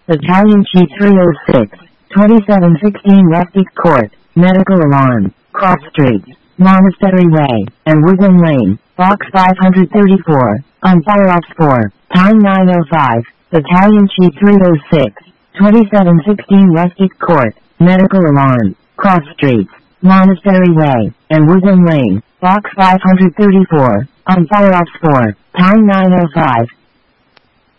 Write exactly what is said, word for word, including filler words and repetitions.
Battalion Chief three oh six, twenty-seven sixteen Rustic Court, Medical Alarm, Cross Streets, Monastery Way, and Woodland Lane, Box five thirty-four, on Fire Ops four, time nine oh five, Battalion Chief three oh six, twenty-seven sixteen Rustic Court, Medical Alarm, Cross Streets, Monastery Way, and Woodland Lane, Box five thirty-four, on Fire Ops four, time nine oh five.